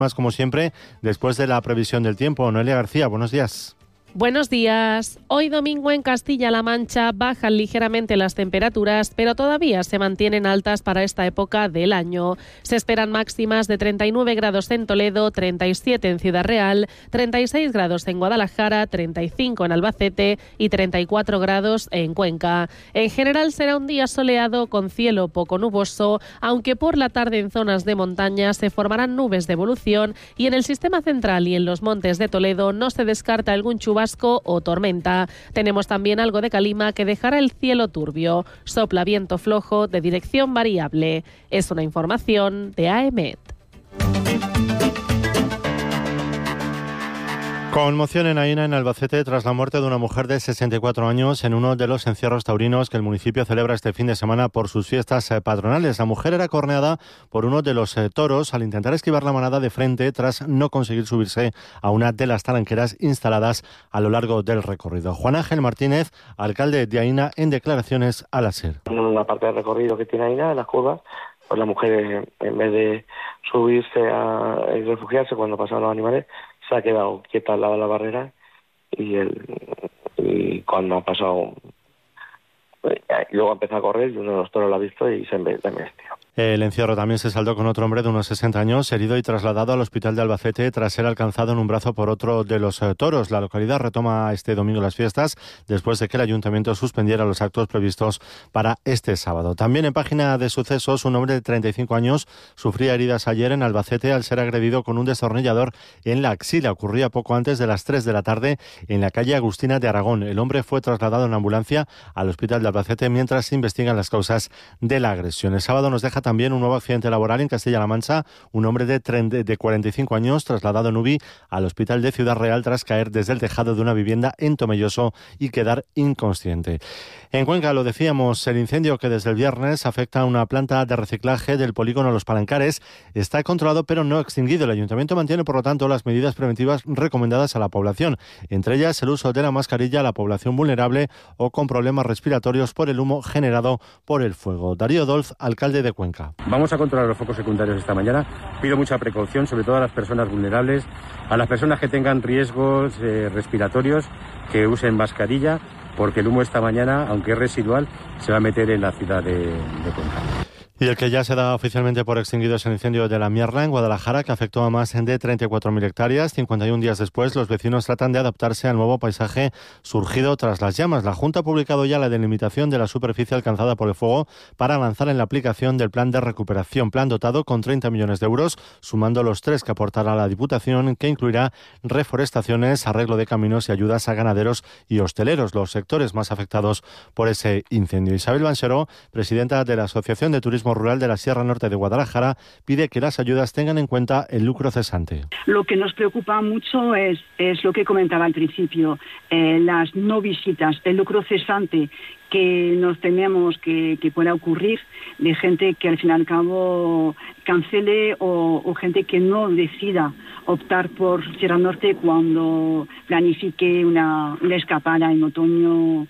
Más como siempre, después de la previsión del tiempo. Noelia García, buenos días. Buenos días. Hoy domingo en Castilla-La Mancha bajan ligeramente las temperaturas, pero todavía se mantienen altas para esta época del año. Se esperan máximas de 39 grados en Toledo, 37 en Ciudad Real, 36 grados en Guadalajara, 35 en Albacete y 34 grados en Cuenca. En general será un día soleado con cielo poco nuboso, aunque por la tarde en zonas de montaña se formarán nubes de evolución y en el sistema central y en los montes de Toledo no se descarta algún chubasco o tormenta. Tenemos también algo de calima que dejará el cielo turbio. Sopla viento flojo de dirección variable. Es una información de AEMET. Conmoción en Aína, en Albacete, tras la muerte de una mujer de 64 años en uno de los encierros taurinos que el municipio celebra este fin de semana por sus fiestas patronales. La mujer era corneada por uno de los toros al intentar esquivar la manada de frente tras no conseguir subirse a una de las talanqueras instaladas a lo largo del recorrido. Juan Ángel Martínez, alcalde de Aína, en declaraciones a la SER. En la parte del recorrido que tiene Aína, en las curvas, pues la mujer, en vez de subirse y refugiarse cuando pasan los animales, se ha quedado quieta al lado de la barrera y cuando ha pasado, luego ha empezado a correr y uno de los toros lo ha visto y se ha metido. El encierro también se saldó con otro hombre de unos 60 años, herido y trasladado al hospital de Albacete tras ser alcanzado en un brazo por otro de los toros. La localidad retoma este domingo las fiestas después de que el ayuntamiento suspendiera los actos previstos para este sábado. También en página de sucesos, un hombre de 35 años sufría heridas ayer en Albacete al ser agredido con un destornillador en la axila. Ocurría poco antes de las 3 de la tarde en la calle Agustina de Aragón. El hombre fue trasladado en ambulancia al hospital de Albacete mientras se investigan las causas de la agresión. El sábado nos deja también un nuevo accidente laboral en Castilla-La Mancha. Un hombre de 45 años trasladado en UBI al hospital de Ciudad Real tras caer desde el tejado de una vivienda en Tomelloso y quedar inconsciente. En Cuenca, lo decíamos, el incendio que desde el viernes afecta a una planta de reciclaje del polígono Los Palancares está controlado pero no extinguido. El ayuntamiento mantiene, por lo tanto, las medidas preventivas recomendadas a la población, entre ellas el uso de la mascarilla a la población vulnerable o con problemas respiratorios por el humo generado por el fuego. Darío Dolz, alcalde de Cuenca. Vamos a controlar los focos secundarios esta mañana. Pido mucha precaución, sobre todo a las personas vulnerables, a las personas que tengan riesgos respiratorios, que usen mascarilla, porque el humo esta mañana, aunque es residual, se va a meter en la ciudad de Cuenca. Y el que ya se da oficialmente por extinguido es el incendio de la Mierla en Guadalajara, que afectó a más de 34.000 hectáreas. 51 días después, los vecinos tratan de adaptarse al nuevo paisaje surgido tras las llamas. La Junta ha publicado ya la delimitación de la superficie alcanzada por el fuego para avanzar en la aplicación del plan de recuperación, plan dotado con 30 millones de euros, sumando los 3 que aportará la Diputación, que incluirá reforestaciones, arreglo de caminos y ayudas a ganaderos y hosteleros, los sectores más afectados por ese incendio. Isabel Bancheró, presidenta de la Asociación de Turismo Rural de la Sierra Norte de Guadalajara, pide que las ayudas tengan en cuenta el lucro cesante. Lo que nos preocupa mucho es lo que comentaba al principio, las no visitas, el lucro cesante que nos tememos que pueda ocurrir, de gente que al fin y al cabo cancele o gente que no decida optar por Sierra Norte cuando planifique una escapada en otoño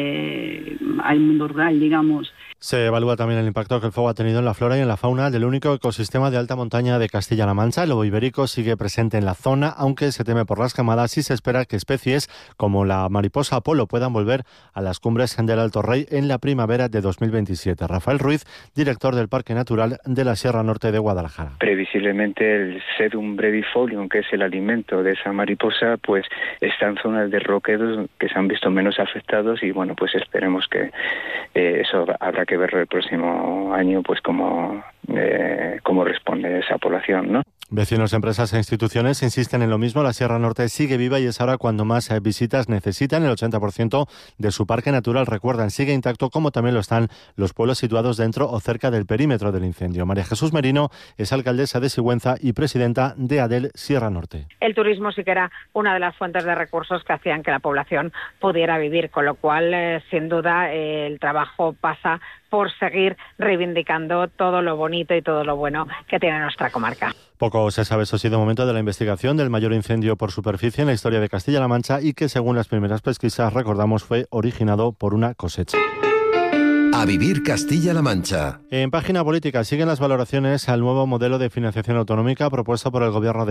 al mundo rural, digamos. Se evalúa también el impacto que el fuego ha tenido en la flora y en la fauna del único ecosistema de alta montaña de Castilla-La Mancha. El lobo ibérico sigue presente en la zona, aunque se teme por las quemadas y se espera que especies como la mariposa Apolo puedan volver a las cumbres del Alto Rey en la primavera de 2027. Rafael Ruiz, director del Parque Natural de la Sierra Norte de Guadalajara. Previsiblemente el Sedum brevifolium, que es el alimento de esa mariposa, pues está en zonas de roquedos que se han visto menos afectados y bueno, pues esperemos que eso habrá que ver el próximo año, pues cómo responde esa población, ¿no? Vecinos, empresas e instituciones insisten en lo mismo. La Sierra Norte sigue viva y es ahora cuando más visitas necesitan. El 80% de su parque natural, recuerdan, sigue intacto, como también lo están los pueblos situados dentro o cerca del perímetro del incendio. María Jesús Merino es alcaldesa de Sigüenza y presidenta de ADEL Sierra Norte. El turismo sí que era una de las fuentes de recursos que hacían que la población pudiera vivir, con lo cual, sin duda, el trabajo pasa por seguir reivindicando todo lo bonito y todo lo bueno que tiene nuestra comarca. Poco se sabe, eso sí, de momento, de la investigación del mayor incendio por superficie en la historia de Castilla-La Mancha y que, según las primeras pesquisas, recordamos, fue originado por una cosecha. A vivir Castilla-La Mancha. En página política siguen las valoraciones al nuevo modelo de financiación autonómica propuesto por el Gobierno de